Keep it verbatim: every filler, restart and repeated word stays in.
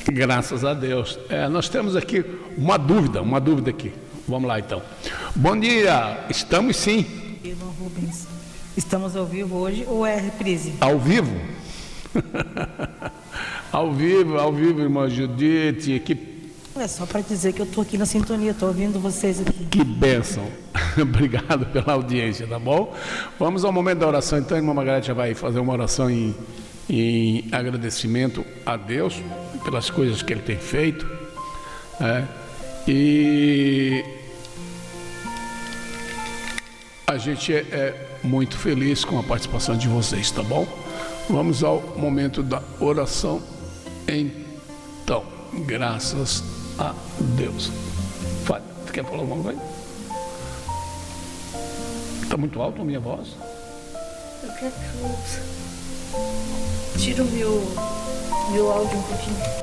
Graças a Deus. É, nós temos aqui uma dúvida, uma dúvida aqui. Vamos lá então. Bom dia, estamos sim. Irmão Rubens, estamos ao vivo hoje ou é reprise? Ao vivo? Ao vivo, ao vivo, irmã Judite. Que, É só para dizer que eu estou aqui na sintonia, estou ouvindo vocês aqui. que bênção. Obrigado pela audiência, tá bom? Vamos ao momento da oração. Então, a irmã Margarete já vai fazer uma oração em, em agradecimento a Deus pelas coisas que Ele tem feito. É, e a gente é, é muito feliz com a participação de vocês, tá bom? Vamos ao momento da oração. Então, graças a Deus. Fale, você quer falar alguma coisa? Está muito alto a minha voz? Eu quero que você tire o meu, meu áudio um pouquinho.